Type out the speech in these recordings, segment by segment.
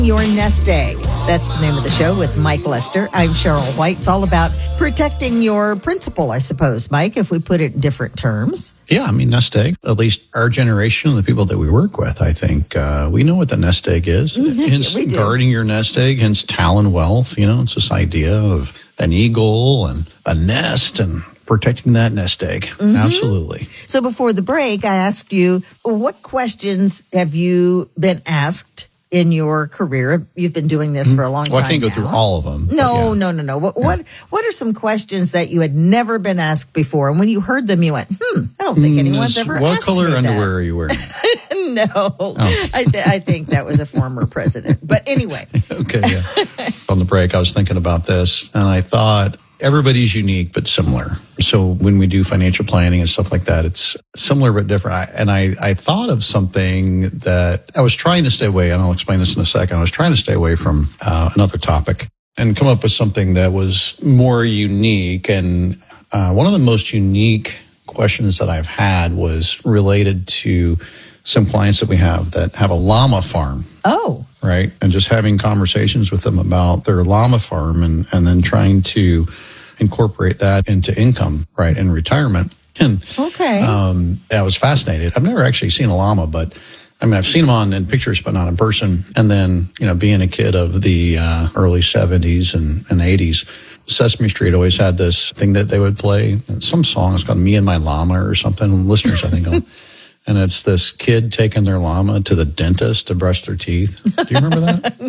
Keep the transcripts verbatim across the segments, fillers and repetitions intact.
Your Nest Egg. That's the name of the show with Mike Lester. I'm Cheryl White. It's all about protecting your principal, I suppose, Mike, if we put it in different terms. Yeah, I mean, nest egg, at least our generation, the people that we work with, I think uh, we know what the nest egg is. Hence, we do. Guarding your nest egg, hence Talon Wealth. You know, it's this idea of an eagle and a nest and protecting that nest egg. Mm-hmm. Absolutely. So before the break, I asked you, what questions have you been asked in your career? You've been doing this for a long time. Well, I can't go now. through all of them. No, yeah. no, no, no. What, Yeah. what what are some questions that you had never been asked before? And when you heard them, you went, hmm, I don't think anyone's ever What asked color me underwear that. are you wearing? No, Oh. I, th- I think that was a former president. But anyway. Okay, yeah. On the break, I was thinking about this, and I thought everybody's unique but similar. So when we do financial planning and stuff like that, it's similar but different. I, and I, I thought of something that I was trying to stay away, and I'll explain this in a second. I was trying to stay away from uh, another topic and come up with something that was more unique. And uh, one of the most unique questions that I've had was related to some clients that we have that have a llama farm. Oh. Right. And just having conversations with them about their llama farm and, and then trying to incorporate that into income, right, in retirement. And Okay. um, I was fascinated. I've never actually seen a llama, but I mean, I've seen them on in pictures, but not in person. And then, you know, being a kid of the uh, early seventies and, and eighties, Sesame Street always had this thing that they would play. Some song, it's called Me and My Llama or something. Listeners, I think, will. And it's this kid taking their llama to the dentist to brush their teeth. Do you remember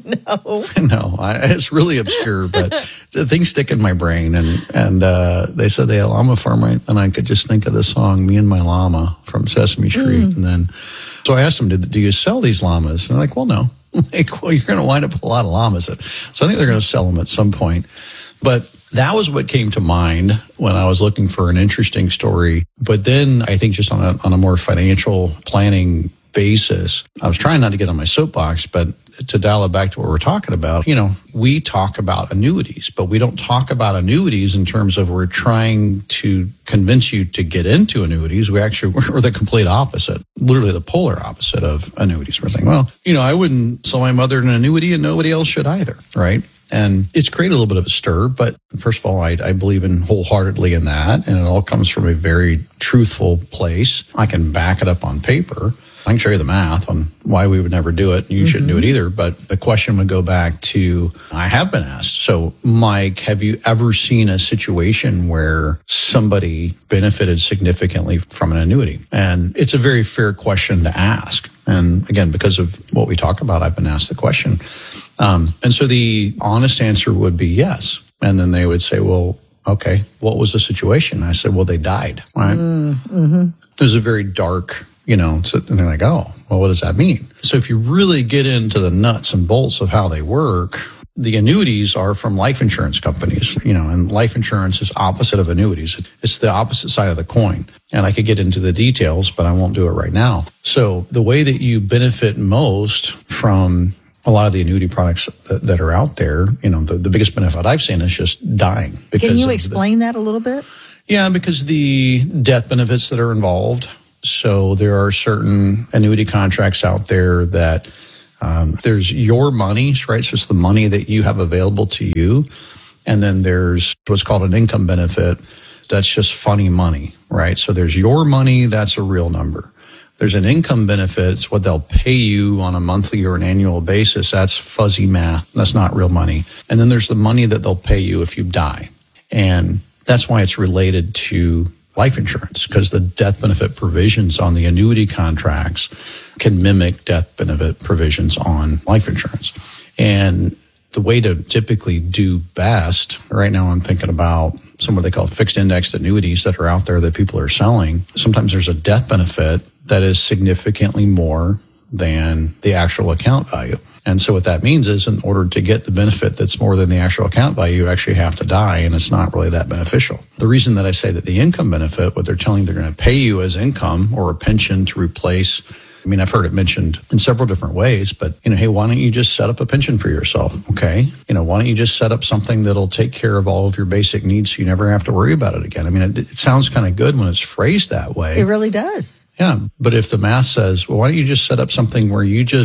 that? No. No, I, it's really obscure, but the things stick in my brain. And and uh, they said they had a llama farm, right? And I could just think of the song "Me and My Llama" from Sesame Street. Mm. And then, so I asked them, "Do, do you sell these llamas?" And they're like, "Well, no." Like, well, you're going to wind up with a lot of llamas. So I think they're going to sell them at some point. But that was what came to mind when I was looking for an interesting story. But then I think just on a, on a more financial planning basis, I was trying not to get on my soapbox, but to dial it back to what we're talking about, you know, we talk about annuities, but we don't talk about annuities in terms of we're trying to convince you to get into annuities. We actually, we're the complete opposite, literally the polar opposite of annuities. We're saying, well, you know, I wouldn't sell my mother an annuity and nobody else should either, right? And it's created a little bit of a stir, but first of all, I, I believe in wholeheartedly in that. And it all comes from a very truthful place. I can back it up on paper. I can show you the math on why we would never do it. You mm-hmm. shouldn't do it either. But the question would go back to, I have been asked. So, Mike, have you ever seen a situation where somebody benefited significantly from an annuity? And it's a very fair question to ask. And again, because of what we talk about, I've been asked the question. Um, and so the honest answer would be yes. And then they would say, well, okay, what was the situation? I said, well, they died, right? Mm-hmm. It was a very dark, you know, so, and they're like, oh, well, what does that mean? So if you really get into the nuts and bolts of how they work, the annuities are from life insurance companies, you know, and life insurance is opposite of annuities. It's the opposite side of the coin. And I could get into the details, but I won't do it right now. So the way that you benefit most from a lot of the annuity products that, that are out there, you know, the, the biggest benefit I've seen is just dying. Can you explain the, that a little bit? Yeah, because the death benefits that are involved. So there are certain annuity contracts out there that um, there's your money, right? So it's the money that you have available to you. And then there's what's called an income benefit. That's just funny money, right? So there's your money. That's a real number. There's an income benefit. It's what they'll pay you on a monthly or an annual basis. That's fuzzy math. That's not real money. And then there's the money that they'll pay you if you die. And that's why it's related to life insurance, because the death benefit provisions on the annuity contracts can mimic death benefit provisions on life insurance. And the way to typically do best, right now I'm thinking about some what they call fixed indexed annuities that are out there that people are selling. Sometimes there's a death benefit that is significantly more than the actual account value. And so what that means is in order to get the benefit that's more than the actual account value, you actually have to die, and it's not really that beneficial. The reason that I say that the income benefit, what they're telling you they're going to pay you as income or a pension to replace, I mean, I've heard it mentioned in several different ways, but, you know, hey, why don't you just set up a pension for yourself? Okay. You know, why don't you just set up something that'll take care of all of your basic needs so you never have to worry about it again? I mean, it, it sounds kind of good when it's phrased that way. It really does. Yeah. But if the math says, well, why don't you just set up something where you just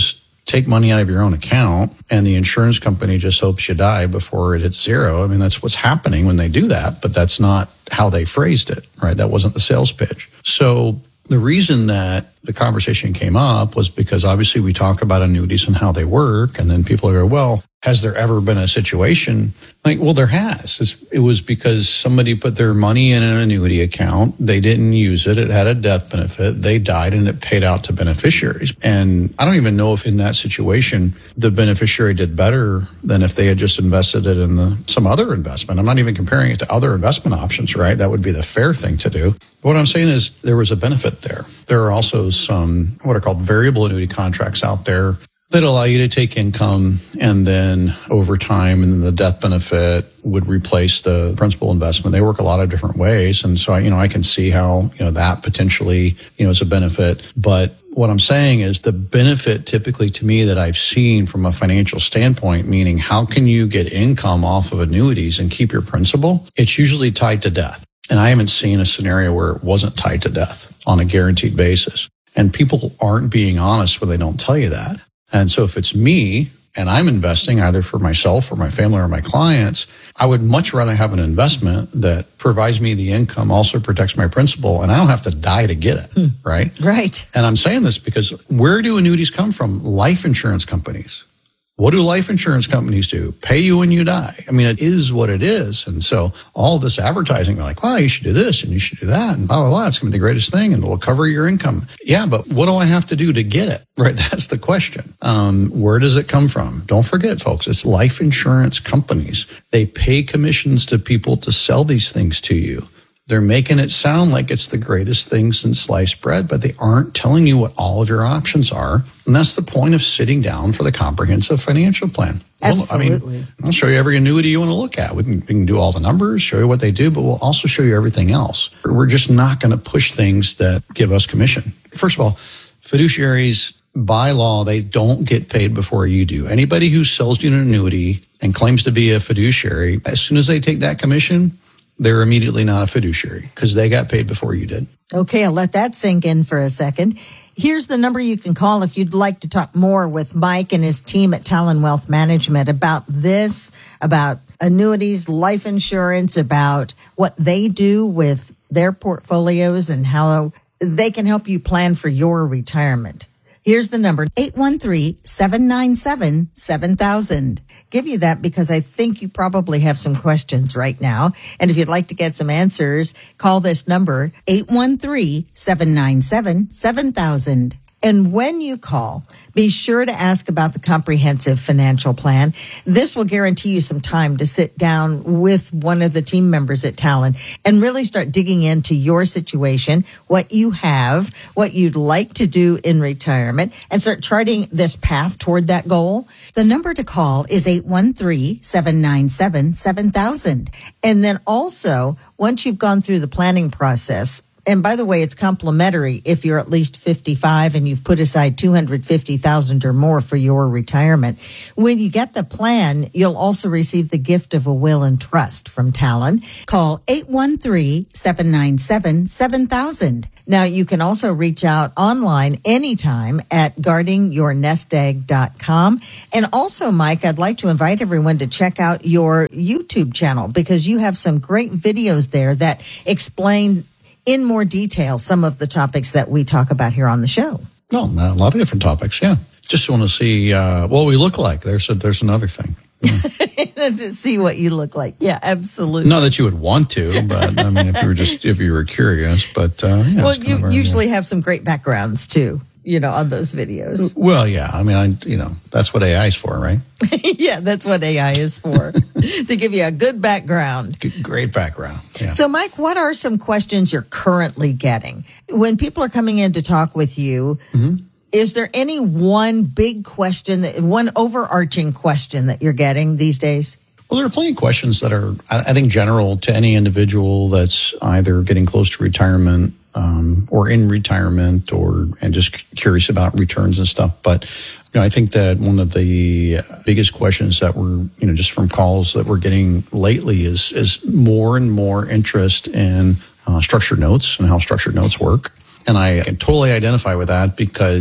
take money out of your own account and the insurance company just hopes you die before it hits zero. I mean, that's what's happening when they do that, but that's not how they phrased it, right? That wasn't the sales pitch. So the reason that the conversation came up was because obviously we talk about annuities and how they work. And then people go, well, has there ever been a situation like, well, there has. It's, it was because somebody put their money in an annuity account. They didn't use it. It had a death benefit. They died and it paid out to beneficiaries. And I don't even know if in that situation, the beneficiary did better than if they had just invested it in the, some other investment. I'm not even comparing it to other investment options, right? That would be the fair thing to do. But what I'm saying is there was a benefit there. There are also some what are called variable annuity contracts out there that allow you to take income and then over time and the death benefit would replace the principal investment. They work a lot of different ways. And so, I, you know, I can see how, you know, that potentially, you know, is a benefit. But what I'm saying is the benefit typically to me that I've seen from a financial standpoint, meaning how can you get income off of annuities and keep your principal? It's usually tied to death. And I haven't seen a scenario where it wasn't tied to death on a guaranteed basis. And people aren't being honest when they don't tell you that. And so if it's me and I'm investing either for myself or my family or my clients, I would much rather have an investment that provides me the income, also protects my principal, and I don't have to die to get it, hmm. right? Right. And I'm saying this because where do annuities come from? Life insurance companies. What do life insurance companies do? Pay you when you die. I mean, it is what it is. And so all of this advertising, they're like, well, you should do this and you should do that and blah, blah, blah. It's going to be the greatest thing and it will cover your income. Yeah, but what do I have to do to get it? Right? That's the question. Um, where does it come from? Don't forget, folks, it's life insurance companies. They pay commissions to people to sell these things to you. They're making it sound like it's the greatest thing since sliced bread, but they aren't telling you what all of your options are. And that's the point of sitting down for the comprehensive financial plan. Absolutely. Well, I mean, I'll show you every annuity you want to look at. We can, we can do all the numbers, show you what they do, but we'll also show you everything else. We're just not going to push things that give us commission. First of all, fiduciaries, by law, they don't get paid before you do. Anybody who sells you an annuity and claims to be a fiduciary, as soon as they take that commission, they're immediately not a fiduciary because they got paid before you did. Okay, I'll let that sink in for a second. Here's the number you can call if you'd like to talk more with Mike and his team at Talon Wealth Management about this, about annuities, life insurance, about what they do with their portfolios and how they can help you plan for your retirement. Here's the number, eight one three, seven nine seven, seven thousand. Give you that because I think you probably have some questions right now. And if you'd like to get some answers, call this number, eight one three, seven nine seven, seven thousand. And when you call, be sure to ask about the comprehensive financial plan. This will guarantee you some time to sit down with one of the team members at Talon and really start digging into your situation, what you have, what you'd like to do in retirement, and start charting this path toward that goal. The number to call is eight one three, seven nine seven, seven thousand. And then also, once you've gone through the planning process, and by the way, it's complimentary if you're at least fifty-five and you've put aside two hundred fifty thousand dollars or more for your retirement. When you get the plan, you'll also receive the gift of a will and trust from Talon. Call eight one three, seven nine seven, seven thousand. Now, you can also reach out online anytime at guarding your nest egg dot com. And also, Mike, I'd like to invite everyone to check out your YouTube channel because you have some great videos there that explain in more detail some of the topics that we talk about here on the show. No, a lot of different topics, yeah. Just want to see uh, what we look like. There's a, there's another thing. Yeah. To see what you look like. Yeah, absolutely. Not that you would want to, but I mean, if you were just if you were curious. But uh, yeah, well, you usually have some great backgrounds too, you know, on those videos. Well, yeah. I mean, I you know that's what A I is for, right? Yeah, that's what A I is for, to give you a good background. Great background. Yeah. So, Mike, what are some questions you're currently getting when people are coming in to talk with you? Mm-hmm. Is there any one big question, that one overarching question that you're getting these days? Well, there are plenty of questions that are, I think, general to any individual that's either getting close to retirement um, or in retirement or and just curious about returns and stuff. But, you know, I think that one of the biggest questions that we're, you know, just from calls that we're getting lately is, is more and more interest in uh, structured notes and how structured notes work. And I can totally identify with that because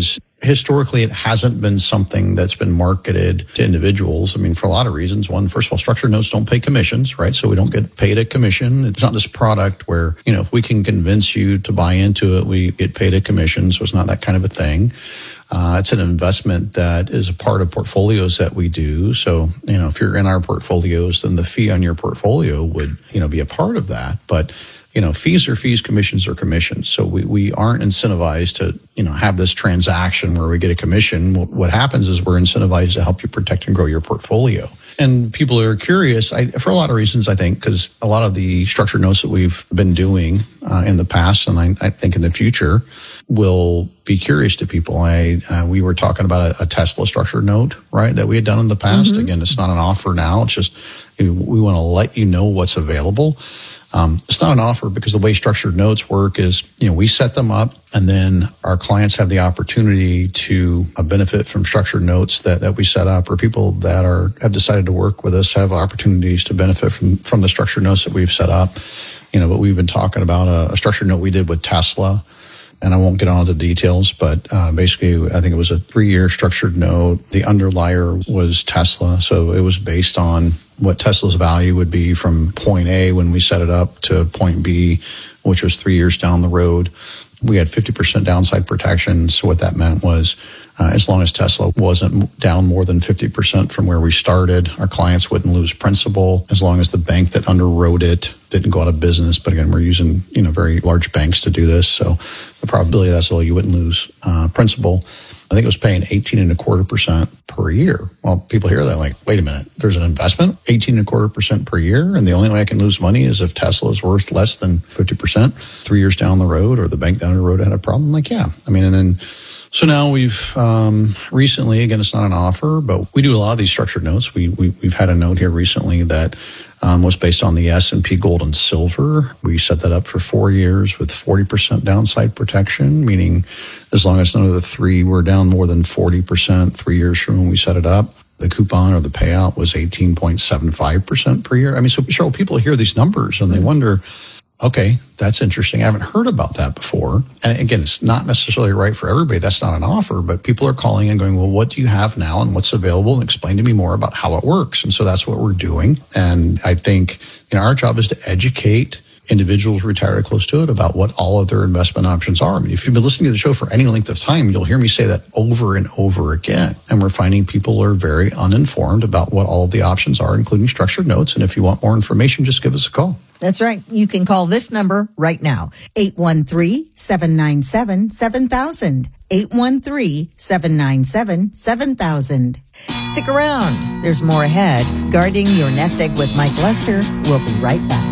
historically, it hasn't been something that's been marketed to individuals. I mean, for a lot of reasons. One, first of all, structured notes don't pay commissions, right? So we don't get paid a commission. It's not this product where, you know, if we can convince you to buy into it, we get paid a commission. So it's not that kind of a thing. Uh, it's an investment that is a part of portfolios that we do. So, you know, if you're in our portfolios, then the fee on your portfolio would, you know, be a part of that. But, you know, fees are fees, commissions are commissions. So we, we aren't incentivized to, you know, have this transaction where we get a commission. What happens is we're incentivized to help you protect and grow your portfolio. And people are curious, I, for a lot of reasons, I think, because a lot of the structured notes that we've been doing uh, in the past, and I, I think in the future, will be curious to people. I uh, we were talking about a, a Tesla structured note, right, that we had done in the past. Mm-hmm. Again, it's not an offer now. It's just we want to let you know what's available. Um, it's not an offer because the way structured notes work is, you know, we set them up and then our clients have the opportunity to uh, benefit from structured notes that, that we set up, or people that are have decided to work with us have opportunities to benefit from, from the structured notes that we've set up. You know, but we've been talking about a, a structured note we did with Tesla. And I won't get on to the details, but uh, basically, I think it was a three-year structured note. The underlier was Tesla, so it was based on what Tesla's value would be from point A when we set it up to point B, which was three years down the road. We had fifty percent downside protection, so what that meant was uh, as long as Tesla wasn't down more than fifty percent from where we started, our clients wouldn't lose principal as long as the bank that underwrote it didn't go out of business. But again, we're using, you know, very large banks to do this, so the probability of that's low, you wouldn't lose uh, principal. I think it was paying eighteen and a quarter percent per year. Well, people hear that like, wait a minute, there's an investment, eighteen and a quarter percent per year, and the only way I can lose money is if Tesla is worth less than fifty percent three years down the road, or the bank down the road had a problem. I'm like, yeah. I mean, and then, so now we've um, recently, again, it's not an offer, but we do a lot of these structured notes. We, we we've had a note here recently that um, was based on the S and P Gold and Silver. We set that up for four years with forty percent downside protection, meaning as long as none of the three were down more than forty percent three years from when we set it up, the coupon or the payout was eighteen point seven five percent per year. I mean, so Cheryl, people hear these numbers and they wonder, okay, that's interesting. I haven't heard about that before. And again, it's not necessarily right for everybody. That's not an offer, but people are calling and going, well, what do you have now and what's available? And explain to me more about how it works. And so that's what we're doing. And I think, you know, our job is to educate individuals retired close to it about what all of their investment options are. I mean, if you've been listening to the show for any length of time, you'll hear me say that over and over again. And we're finding people are very uninformed about what all of the options are, including structured notes. And if you want more information, just give us a call. That's right. You can call this number right now, eight one three, seven nine seven, seven thousand, eight one three, seven nine seven, seven thousand. Stick around. There's more ahead. Guarding Your Nest Egg with Mike Lester. We'll be right back.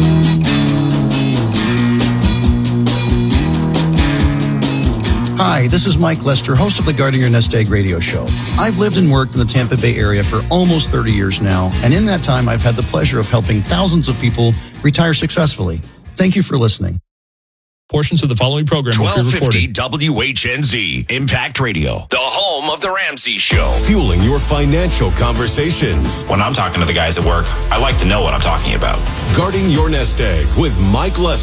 Hi, this is Mike Lester, host of the Guarding Your Nest Egg radio show. I've lived and worked in the Tampa Bay area for almost thirty years now, and in that time, I've had the pleasure of helping thousands of people retire successfully. Thank you for listening. Portions of the following program twelve fifty W H N Z Impact Radio, the home of the Ramsey Show. Fueling your financial conversations. When I'm talking to the guys at work, I like to know what I'm talking about. Guarding Your Nest Egg with Mike Lester.